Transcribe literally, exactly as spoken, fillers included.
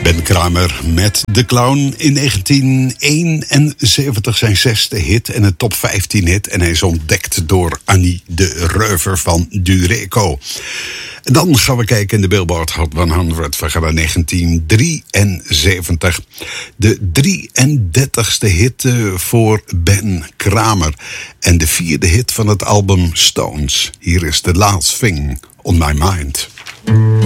Ben Kramer met De Clown in negentien eenenzeventig zijn zesde hit en een top vijftien hit. En hij is ontdekt door Annie de Reuver van Dureco. En dan gaan we kijken in de Billboard Hot honderd. We gaan naar negentien drieënzeventig. De drieëndertigste hit voor Ben Kramer. En de vierde hit van het album Stones. Hier is The Last Thing on My Mind.